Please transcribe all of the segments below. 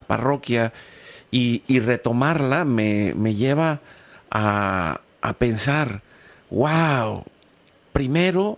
parroquia y retomarla me lleva a pensar, wow, primero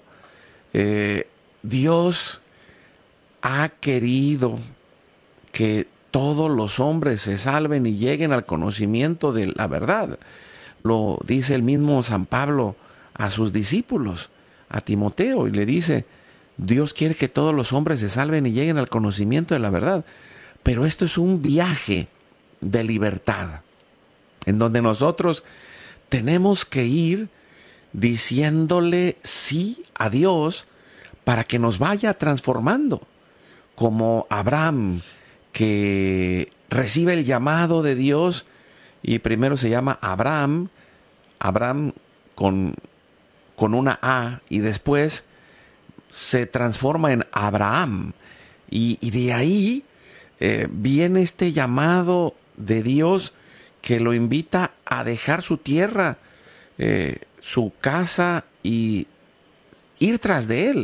Dios ha querido que todos los hombres se salven y lleguen al conocimiento de la verdad. Lo dice el mismo San Pablo a sus discípulos, a Timoteo, y le dice, Dios quiere que todos los hombres se salven y lleguen al conocimiento de la verdad. Pero esto es un viaje de libertad, en donde nosotros tenemos que ir diciéndole sí a Dios para que nos vaya transformando, como Abraham, que recibe el llamado de Dios y primero se llama Abraham, Abraham con una A, y después se transforma en Abraham. Y de ahí viene este llamado de Dios que lo invita a dejar su tierra, su casa y ir tras de él,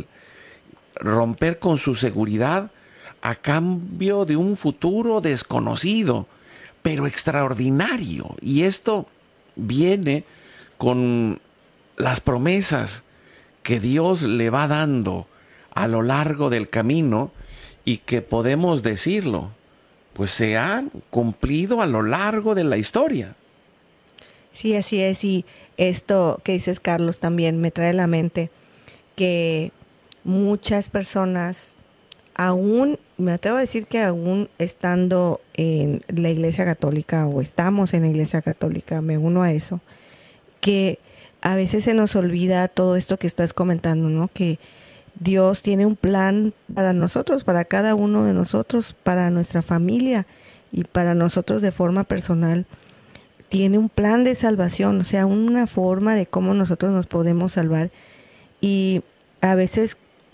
romper con su seguridad a cambio de un futuro desconocido, pero extraordinario. Y esto viene con las promesas que Dios le va dando a lo largo del camino y que podemos decirlo, pues se han cumplido a lo largo de la historia. Sí, así es. Y esto que dices, Carlos, también me trae a la mente que muchas personas, aún, me atrevo a decir que aún estando en la Iglesia Católica o estamos en la Iglesia Católica, me uno a eso, que a veces se nos olvida todo esto que estás comentando, ¿no? Que Dios tiene un plan para nosotros, para cada uno de nosotros, para nuestra familia y para nosotros de forma personal. Tiene un plan de salvación, o sea, una forma de cómo nosotros nos podemos salvar. Y a veces,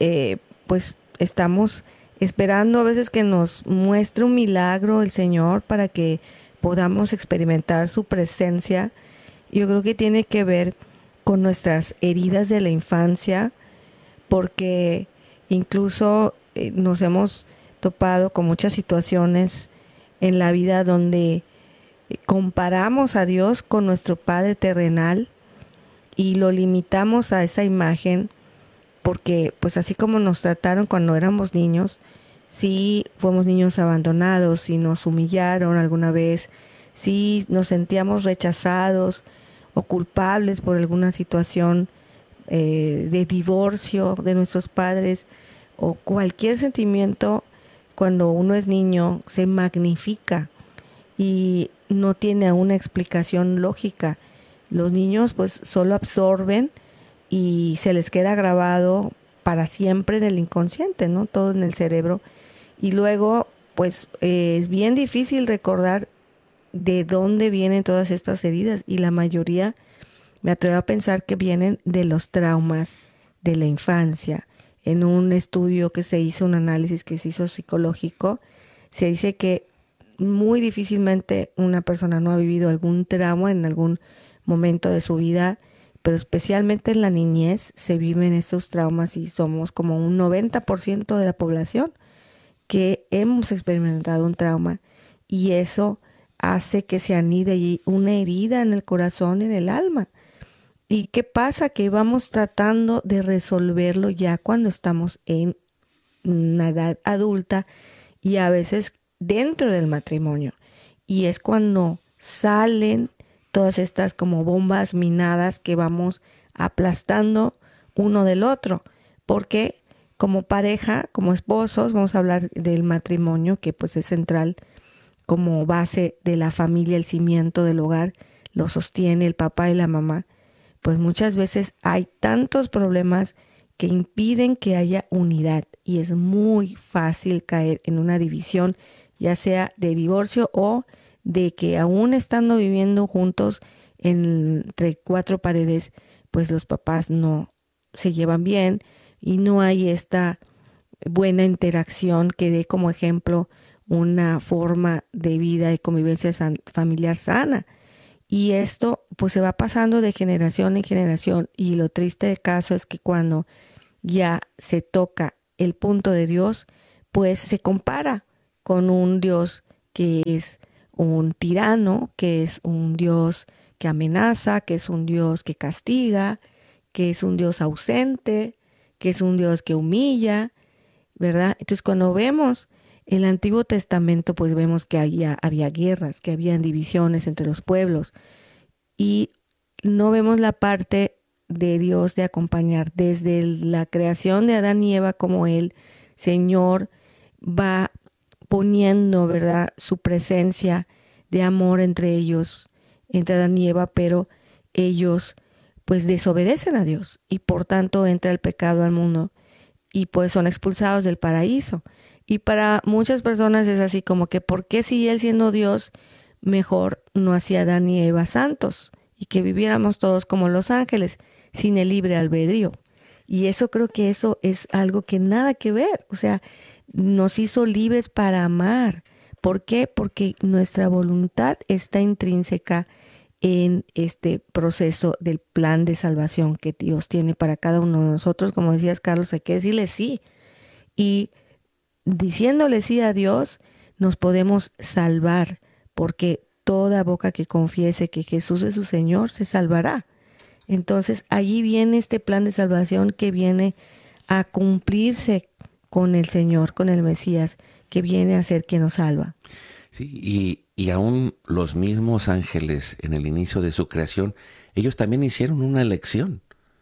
pues, estamos esperando a veces que nos muestre un milagro el Señor para que podamos experimentar su presencia. Yo creo que tiene que ver con nuestras heridas de la infancia, porque incluso nos hemos topado con muchas situaciones en la vida donde comparamos a Dios con nuestro Padre terrenal y lo limitamos a esa imagen, porque pues así como nos trataron cuando éramos niños, si fuimos niños abandonados, si nos humillaron alguna vez, si nos sentíamos rechazados o culpables por alguna situación de divorcio de nuestros padres o cualquier sentimiento, cuando uno es niño se magnifica y no tiene una explicación lógica. Los niños pues solo absorben y se les queda grabado para siempre en el inconsciente, ¿no? Todo en el cerebro. Y luego pues es bien difícil recordar de dónde vienen todas estas heridas, y la mayoría me atrevo a pensar que vienen de los traumas de la infancia. En un estudio que se hizo, un análisis que se hizo psicológico, se dice que muy difícilmente una persona no ha vivido algún trauma en algún momento de su vida, pero especialmente en la niñez se viven estos traumas y somos como un 90% de la población que hemos experimentado un trauma, y eso hace que se anide allí una herida en el corazón, en el alma. ¿Y qué pasa? Que vamos tratando de resolverlo ya cuando estamos en una edad adulta y a veces dentro del matrimonio. Y es cuando salen todas estas como bombas minadas que vamos aplastando uno del otro. Porque como pareja, como esposos, vamos a hablar del matrimonio, que pues es central como base de la familia, el cimiento del hogar, lo sostiene el papá y la mamá. Pues muchas veces hay tantos problemas que impiden que haya unidad y es muy fácil caer en una división, ya sea de divorcio o de que aún estando viviendo juntos entre cuatro paredes, pues los papás no se llevan bien y no hay esta buena interacción que dé como ejemplo una forma de vida y convivencia familiar sana. Y esto pues se va pasando de generación en generación, y lo triste del caso es que cuando ya se toca el punto de Dios, pues se compara con un Dios que es un tirano, que es un Dios que amenaza, que es un Dios que castiga, que es un Dios ausente, que es un Dios que humilla, ¿verdad? Entonces cuando vemos el Antiguo Testamento, pues vemos que había guerras, que habían divisiones entre los pueblos y no vemos la parte de Dios de acompañar desde la creación de Adán y Eva, como el Señor va poniendo, ¿verdad?, su presencia de amor entre ellos, entre Adán y Eva, pero ellos pues desobedecen a Dios y por tanto entra el pecado al mundo y pues son expulsados del paraíso. Y para muchas personas es así como que, ¿por qué si Él siendo Dios mejor no hacía Adán y Eva santos y que viviéramos todos como los ángeles sin el libre albedrío? Y eso creo que eso es algo que nada que ver. O sea, nos hizo libres para amar. ¿Por qué? Porque nuestra voluntad está intrínseca en este proceso del plan de salvación que Dios tiene para cada uno de nosotros. Como decías, Carlos, hay que decirle sí. Y diciéndole sí a Dios, nos podemos salvar, porque toda boca que confiese que Jesús es su Señor se salvará. Entonces, allí viene este plan de salvación que viene a cumplirse con el Señor, con el Mesías, que viene a ser quien nos salva. Sí, y aún los mismos ángeles en el inicio de su creación, ellos también hicieron una elección.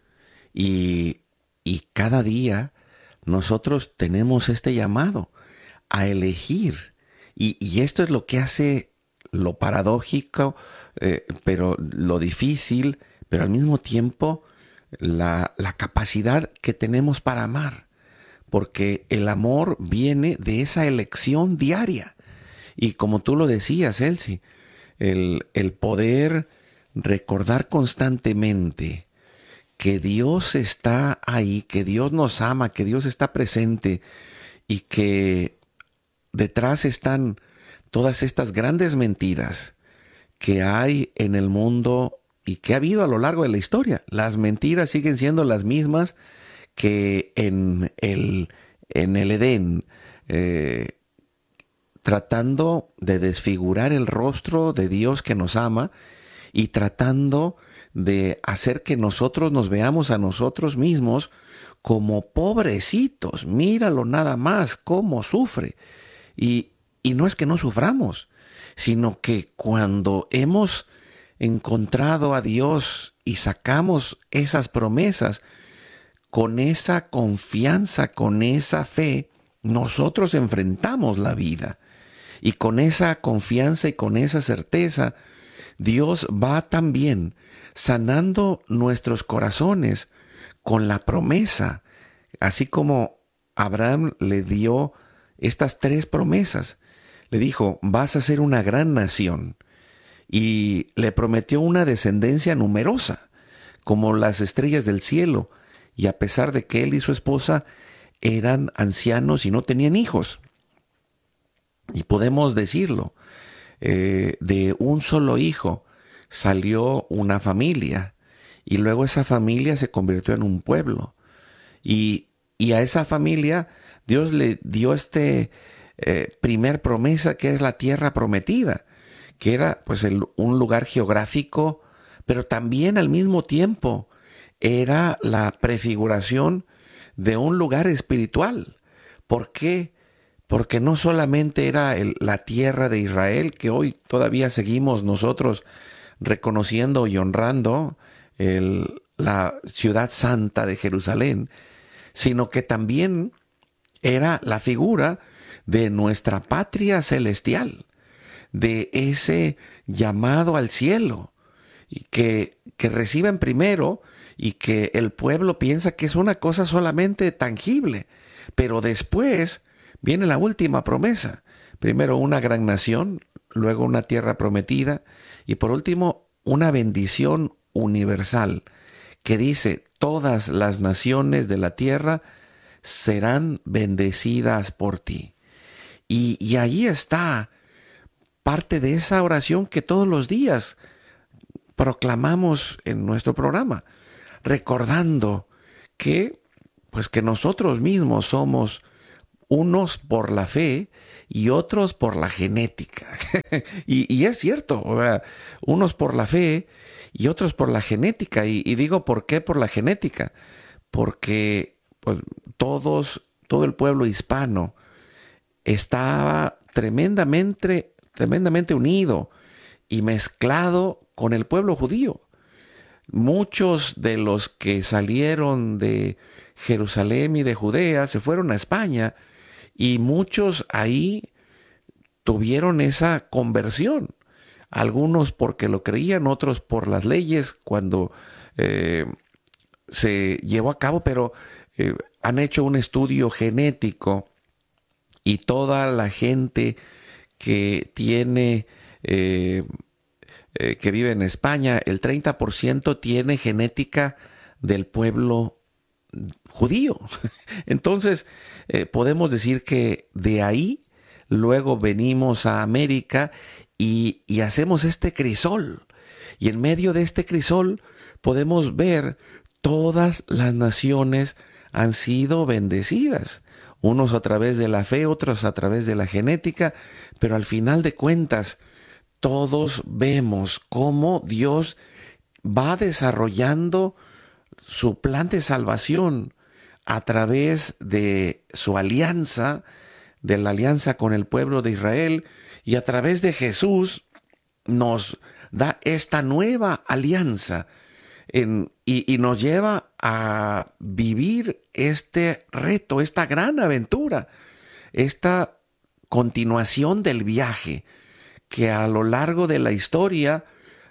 Y cada día nosotros tenemos este llamado a elegir. Y esto es lo que hace lo paradójico, pero lo difícil, pero al mismo tiempo la capacidad que tenemos para amar. Porque el amor viene de esa elección diaria. Y como tú lo decías, Elsie, el poder recordar constantemente que Dios está ahí, que Dios nos ama, que Dios está presente y que detrás están todas estas grandes mentiras que hay en el mundo y que ha habido a lo largo de la historia. Las mentiras siguen siendo las mismas que en el Edén, tratando de desfigurar el rostro de Dios que nos ama y tratando de hacer que nosotros nos veamos a nosotros mismos como pobrecitos. Míralo nada más, cómo sufre. Y no es que no suframos, sino que cuando hemos encontrado a Dios y sacamos esas promesas, con esa confianza, con esa fe, nosotros enfrentamos la vida. Y con esa confianza y con esa certeza, Dios va también sanando nuestros corazones con la promesa, así como Abraham le dio estas 3 promesas. Le dijo, vas a ser una gran nación, y le prometió una descendencia numerosa, como las estrellas del cielo, y a pesar de que él y su esposa eran ancianos y no tenían hijos. Y podemos decirlo, de un solo hijo salió una familia, y luego esa familia se convirtió en un pueblo. Y a esa familia Dios le dio primer promesa, que es la tierra prometida, que era pues un lugar geográfico, pero también al mismo tiempo era la prefiguración de un lugar espiritual. ¿Por qué? Porque no solamente era la tierra de Israel, que hoy todavía seguimos nosotros reconociendo y honrando, la ciudad santa de Jerusalén, sino que también era la figura de nuestra patria celestial, de ese llamado al cielo, y que reciben primero, y que el pueblo piensa que es una cosa solamente tangible, pero después viene la última promesa. Primero una gran nación, luego una tierra prometida, y por último una bendición universal, que dice, todas las naciones de la tierra serán bendecidas por ti. Y ahí está parte de esa oración que todos los días proclamamos en nuestro programa, recordando que nosotros mismos somos unos por la fe y otros por la genética. y es cierto, o sea, unos por la fe y otros por la genética. Y digo, ¿por qué por la genética? Porque pues, todo el pueblo hispano estaba tremendamente unido y mezclado con el pueblo judío. Muchos de los que salieron de Jerusalén y de Judea se fueron a España y muchos ahí tuvieron esa conversión. Algunos porque lo creían, otros por las leyes cuando se llevó a cabo, pero han hecho un estudio genético y toda la gente que tiene, que vive en España, el 30% tiene genética del pueblo judío. Entonces, podemos decir que de ahí luego venimos a América y hacemos este crisol. Y en medio de este crisol podemos ver todas las naciones han sido bendecidas. Unos a través de la fe, otros a través de la genética, pero al final de cuentas, todos vemos cómo Dios va desarrollando su plan de salvación a través de su alianza, de la alianza con el pueblo de Israel, y a través de Jesús nos da esta nueva alianza y nos lleva a vivir este reto, esta gran aventura, esta continuación del viaje que a lo largo de la historia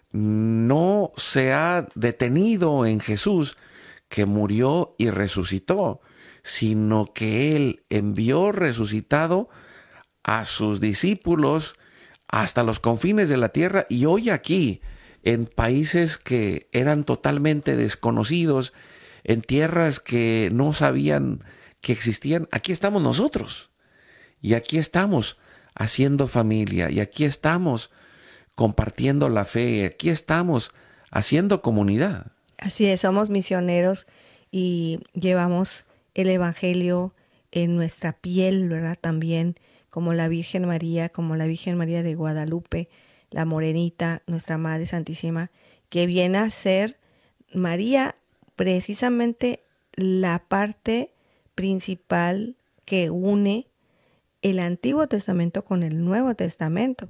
no se ha detenido en Jesús, que murió y resucitó, sino que Él envió resucitado a sus discípulos hasta los confines de la tierra y hoy aquí, en países que eran totalmente desconocidos, en tierras que no sabían que existían, aquí estamos nosotros. Y aquí estamos haciendo familia, y aquí estamos compartiendo la fe, aquí estamos haciendo comunidad. Así es, somos misioneros y llevamos el Evangelio en nuestra piel, ¿verdad? También como la Virgen María de Guadalupe, la Morenita, nuestra Madre Santísima, que viene a ser María precisamente la parte principal que une el Antiguo Testamento con el Nuevo Testamento.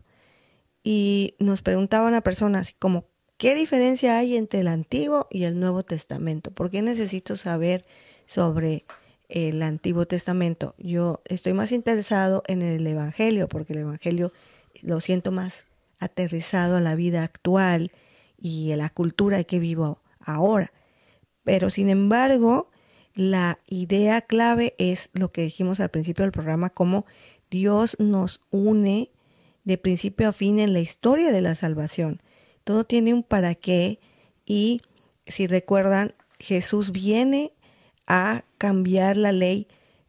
Y nos preguntaba una persona así como, ¿qué diferencia hay entre el Antiguo y el Nuevo Testamento? ¿Por qué necesito saber sobre el Antiguo Testamento? Yo estoy más interesado en el Evangelio, porque el Evangelio lo siento más aterrizado a la vida actual y a la cultura que vivo ahora. Pero sin embargo, la idea clave es lo que dijimos al principio del programa, cómo Dios nos une de principio a fin en la historia de la salvación. Todo tiene un para qué y si recuerdan, Jesús viene a cambiar la ley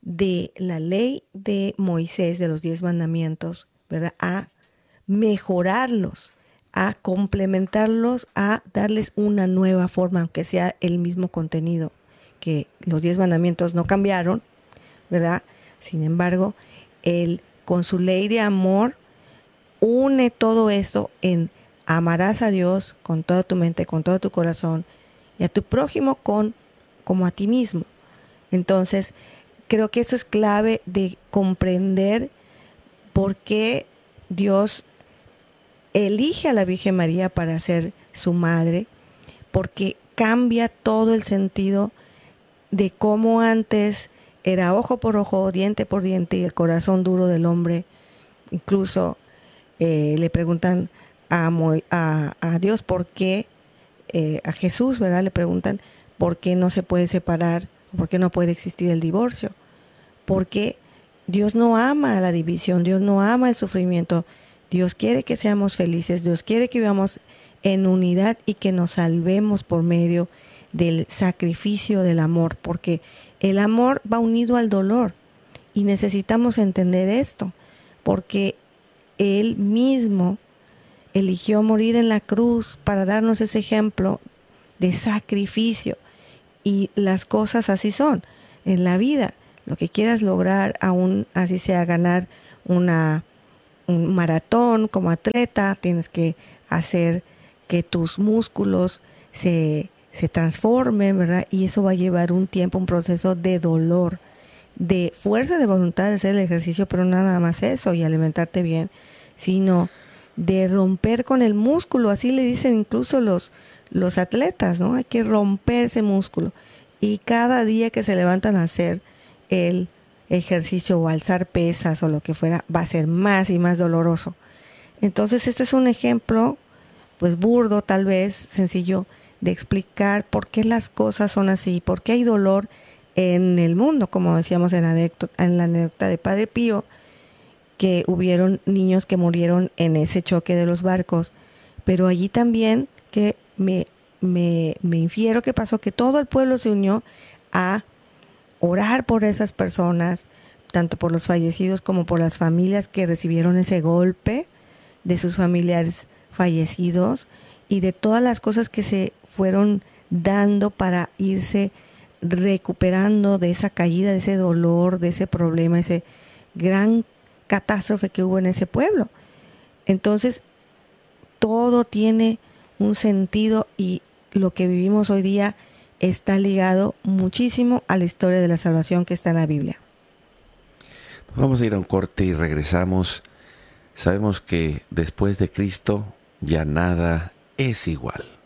de Moisés, de los 10 mandamientos, ¿verdad? A mejorarlos, a complementarlos, a darles una nueva forma, aunque sea el mismo contenido, que los 10 mandamientos no cambiaron, ¿verdad? Sin embargo, Él con su ley de amor une todo eso en amarás a Dios con toda tu mente, con todo tu corazón, y a tu prójimo como a ti mismo. Entonces, creo que eso es clave de comprender por qué Dios elige a la Virgen María para ser su madre, porque cambia todo el sentido de cómo antes era ojo por ojo, diente por diente, y el corazón duro del hombre. Incluso le preguntan a Dios por qué, a Jesús, ¿verdad? Le preguntan por qué no se puede separar, por qué no puede existir el divorcio. Porque Dios no ama la división, Dios no ama el sufrimiento. Dios quiere que seamos felices, Dios quiere que vivamos en unidad y que nos salvemos por medio del sacrificio del amor, porque el amor va unido al dolor y necesitamos entender esto, porque Él mismo eligió morir en la cruz para darnos ese ejemplo de sacrificio y las cosas así son en la vida. lo que quieras lograr, aún así sea ganar un maratón como atleta, tienes que hacer que tus músculos se transformen, ¿verdad? Y eso va a llevar un tiempo, un proceso de dolor, de fuerza de voluntad de hacer el ejercicio, pero no nada más eso y alimentarte bien, sino de romper con el músculo, así le dicen incluso los atletas, ¿no? Hay que romper ese músculo. Y cada día que se levantan a hacer el ejercicio o alzar pesas o lo que fuera, va a ser más y más doloroso. Entonces, este es un ejemplo, pues burdo tal vez, sencillo, de explicar por qué las cosas son así, por qué hay dolor en el mundo, como decíamos en la anécdota de Padre Pío, que hubieron niños que murieron en ese choque de los barcos, pero allí también que me infiero que pasó que todo el pueblo se unió a orar por esas personas, tanto por los fallecidos como por las familias que recibieron ese golpe de sus familiares fallecidos y de todas las cosas que se fueron dando para irse recuperando de esa caída, de ese dolor, de ese problema, ese gran catástrofe que hubo en ese pueblo. Entonces, todo tiene un sentido y lo que vivimos hoy día está ligado muchísimo a la historia de la salvación que está en la Biblia. Vamos a ir a un corte y regresamos. Sabemos que después de Cristo ya nada es igual.